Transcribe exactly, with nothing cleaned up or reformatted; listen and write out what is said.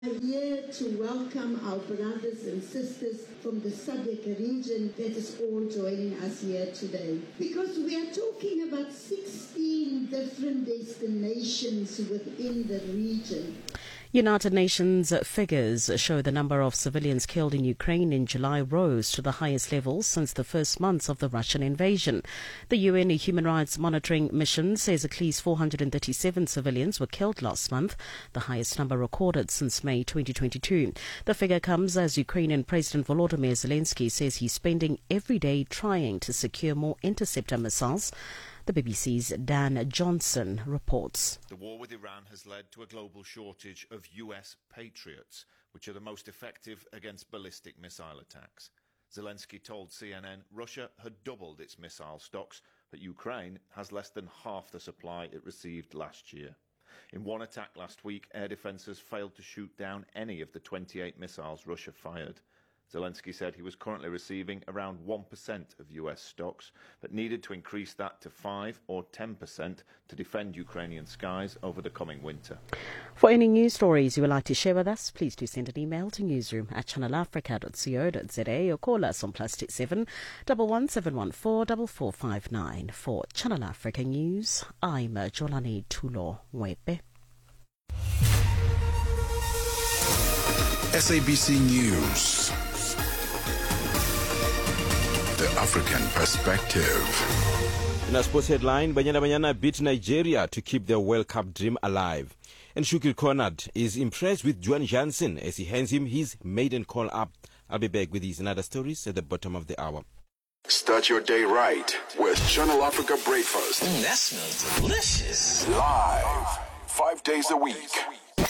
I'm here to welcome our brothers and sisters from the S A D C region that is all joining us here today. Because we are talking about sixteen different destinations within the region. United Nations figures show the number of civilians killed in Ukraine in July rose to the highest level since the first months of the Russian invasion. The U N Human Rights Monitoring Mission says at least four hundred thirty-seven civilians were killed last month, the highest number recorded since May twenty twenty-two. The figure comes as Ukrainian President Volodymyr Zelensky says he's spending every day trying to secure more interceptor missiles. The B B C's Dan Johnson reports. The war with Iran has led to a global shortage of U S Patriots, which are the most effective against ballistic missile attacks. Zelensky told C N N Russia had doubled its missile stocks, but Ukraine has less than half the supply it received last year. In one attack last week, air defences failed to shoot down any of the twenty-eight missiles Russia fired. Zelensky said he was currently receiving around one percent of U S stocks, but needed to increase that to five or ten percent to defend Ukrainian skies over the coming winter. For any news stories you would like to share with us, please do send an email to newsroom at channel africa dot co dot za or call us on plus two seven one one seven one four four four five nine. For Channel Africa News, I'm Jolani Tulo Wepe. S A B C News. The African perspective. In a sports headline, Banyana Banyana beat Nigeria to keep their World Cup dream alive. And Shukri Conrad is impressed with Juan Jansen as he hands him his maiden call up. I'll be back with these and other stories at the bottom of the hour. Start your day right with Channel Africa Breakfast. Mm, that smells delicious. Live, five days a week.